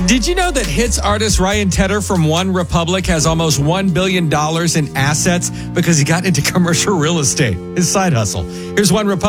Did you know that hits artist Ryan Tedder from One Republic has almost $1 billion in assets because he got into commercial real estate, his side hustle? Here's One Republic.